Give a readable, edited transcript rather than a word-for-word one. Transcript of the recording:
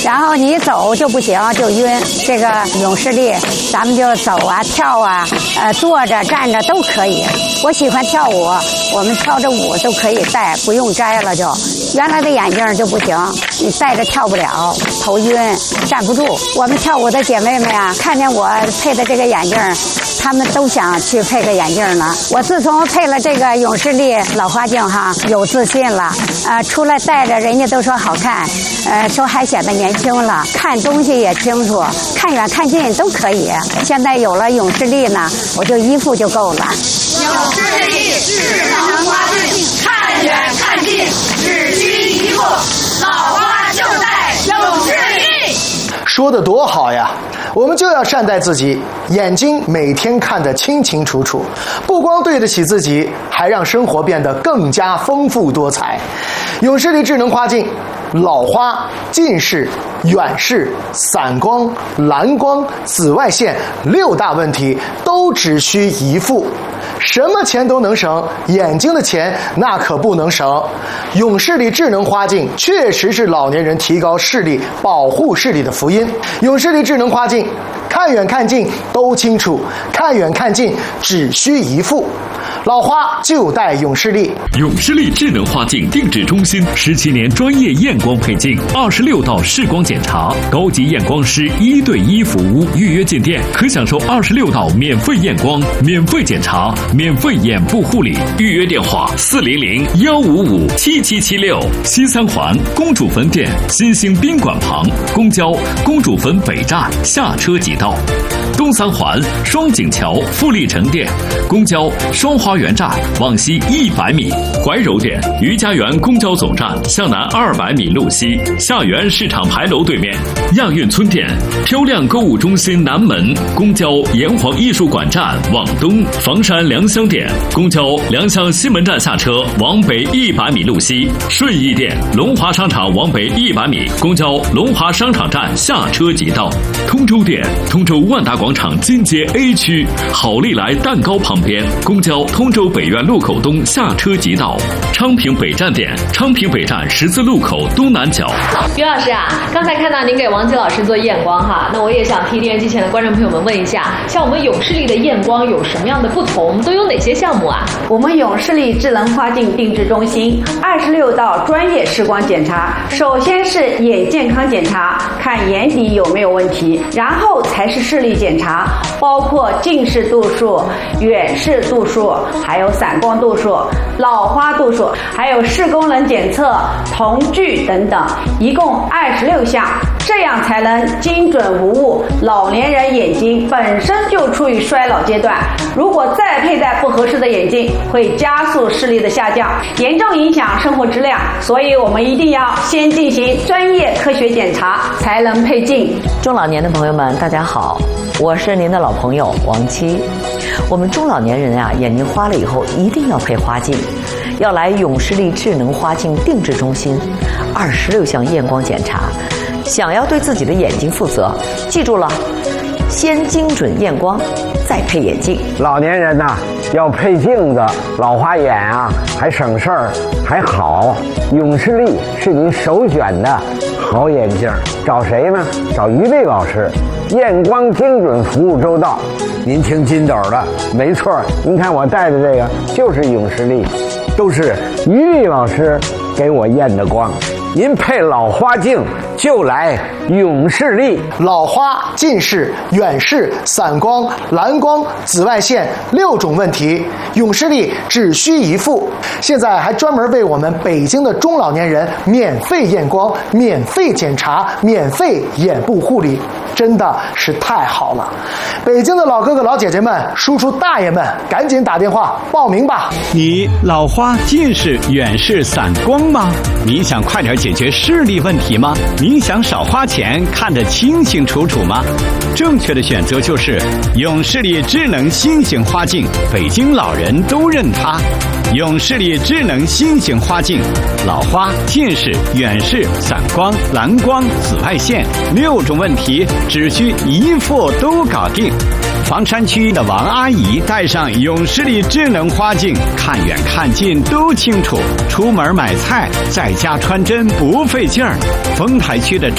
然后你走就不行，就晕。这个勇士力，咱们就走啊、跳啊，坐着、站着都可以。我喜欢跳舞，我们跳着舞都可以戴，不用摘了就。原来的眼镜就不行，你戴着跳不了，头晕，站不住。我们跳舞的姐妹们呀，看见我配的这个眼镜，她们都想去配个眼镜呢。我自从配了这个勇士力老花镜哈，有自信了，出来戴着人家都说好看，说还显得年轻了，看东西也清楚，看远看近都可以。现在有了勇士力呢，我就一副就够了。 勇士力智能花镜，看远看近只需一副，老花就戴勇士力。 说得多好呀！我们就要善待自己，眼睛每天看得清清楚楚，不光对得起自己，还让生活变得更加丰富多彩。勇士力智能花镜，老花、近视、远视、散光、蓝光、紫外线6大问题都只需一副。什么钱都能省，眼睛的钱那可不能省。勇士力智能花镜确实是老年人提高视力、保护视力的福音。勇士力智能花镜，看远看近都清楚，看远看近只需一副。老花就戴勇士力。 勇士力智能花镜定制中心17年专业验光配镜，26道视光检查，高级验光师1对1服务。预约进店可享受26道免费验光、免费检查、免费眼部护理。预约电话400-155-7776。西三环公主坟店新兴宾馆旁，公交公主坟北站下车即到。东三环双井桥富力城店，公交双花园站往西100米。怀柔店余家园公交总站向南200米路西，下园市场牌楼对面。亚运村店漂亮购物中心南门，公交炎黄艺术馆站往东。房山良乡店公交良乡西门站下车往北100米路西。顺义店龙华商场往北100米，公交龙华商场站下车即到。通州店通州万达广场金街 A 区好利来蛋糕旁边，公交通州北苑路口东下车即到。昌平北站店昌平北站十字路口东南角。 于老师啊，刚才看到您给王吉老师做验光哈，那我也想替电视机前的观众朋友们问一下，像我们勇士力的验光有什么样的不同，都有哪些项目啊？ 我们勇士力智能花镜定制中心26道专业视光检查，首先是眼健康检查，看眼底有没有问题，然后才是视力检查，包括近视度数、远视度数，还有散光度数、老花度数，还有视功能检测、瞳距等等，一共26项，这样才能精准无误。老年人眼睛本身就处于衰老阶段，如果再佩戴不合适的眼镜，会加速视力的下降，严重影响生活质量。所以我们一定要先进行专业科学检查，才能配镜。 中老年的朋友们，大家好，我是您的老朋友王七。我们中老年人啊，眼睛花了以后一定要配花镜，要来勇士力智能花镜定制中心，26项验光检查。想要对自己的眼睛负责，记住了，先精准验光，再配眼镜。 老年人呐，要配镜子，老花眼啊，还省事儿，还好。勇士力是您首选的好眼镜，找谁呢？找于丽老师，验光精准，服务周到。您听金斗的，没错，您看我戴的这个就是勇士力，都是于丽老师给我验的光。您配老花镜就来勇士力。 老花、近视、远视、散光、蓝光、紫外线6种问题，勇士力只需一副。现在还专门为我们北京的中老年人免费验光、免费检查、免费眼部护理，真的是太好了。北京的老哥哥老姐姐们、叔叔大爷们，赶紧打电话报名吧。 你老花、近视、远视、散光吗？你想快点解决视力问题吗？你想少花钱看得清清楚楚吗？正确的选择就是勇士力智能新型花镜，北京老人都认它。勇士力智能新型花镜，老花、近视、远视、散光、蓝光、紫外线6种问题只需一副都搞定。房山区的王阿姨戴上勇士力智能花镜，看远看近都清楚，出门买菜在家穿针不费劲儿。丰台区的